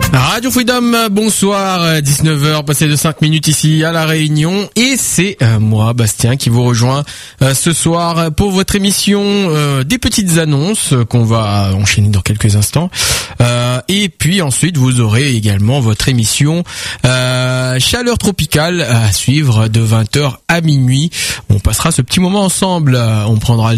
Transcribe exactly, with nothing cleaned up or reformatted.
Radio Freedom, bonsoir, dix-neuf heures, passé de cinq minutes ici à La Réunion, et c'est euh, moi, Bastien, qui vous rejoint euh, ce soir pour votre émission euh, des petites annonces euh, qu'on va enchaîner dans quelques instants, euh, et puis ensuite vous aurez également votre émission euh, Chaleur Tropicale à suivre de vingt heures à minuit. On passera ce petit moment ensemble, on prendra le